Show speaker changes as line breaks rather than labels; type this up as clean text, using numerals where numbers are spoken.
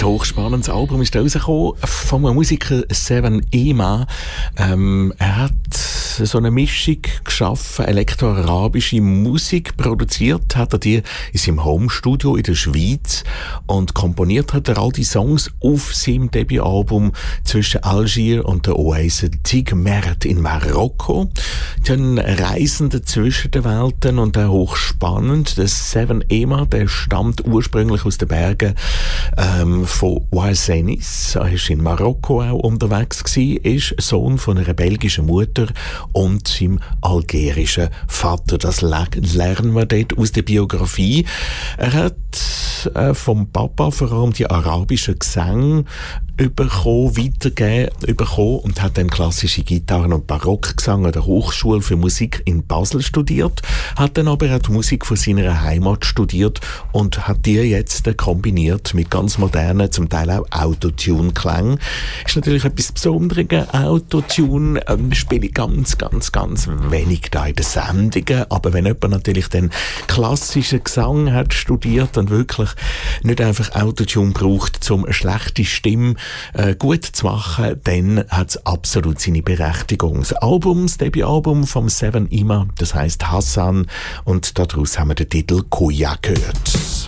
hochspannendes Album ist da rausgekommen vom Musiker Seven Ema. Er hat so eine Mischung geschaffen, elektroarabische Musik produziert, hat er die in seinem Homestudio in der Schweiz und komponiert hat er all die Songs auf seinem Debütalbum zwischen Algier und der Oase Tigmert in Marokko. Dann Reisende zwischen den Welten und auch hochspannend. Der Seven Ema, der stammt ursprünglich aus den Bergen von Ouazenis. Er war in Marokko auch unterwegs gewesen, ist Sohn von einer belgischen Mutter und seinem algerischen Vater. Das lernen wir dort aus der Biografie. Er hat vom Papa vor allem die arabischen Gesänge weitergegeben und hat dann klassische Gitarren- und Barockgesang an der Hochschule für Musik in Basel studiert, hat dann aber auch die Musik von seiner Heimat studiert und hat die jetzt kombiniert mit ganz modernen, zum Teil auch Autotune-Klängen. Ist natürlich etwas Besonderes. Autotune spiele ich ganz wenig da in den Sendungen, aber wenn jemand natürlich den klassischen Gesang hat studiert und wirklich nicht einfach Autotune braucht, um eine schlechte Stimme gut zu machen, dann hat es absolut seine Berechtigung. Das Debütalbum vom Seven Ema, das heisst Hassan, und daraus haben wir den Titel Koya gehört.